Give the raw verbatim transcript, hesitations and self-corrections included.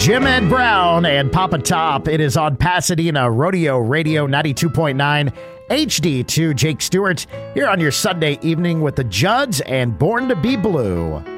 Jim Ed Brown and Papa Top. It is on Pasadena Rodeo Radio ninety-two point nine H D two. Jake Stewart here on your Sunday evening with the Judds and Born to Be Blue.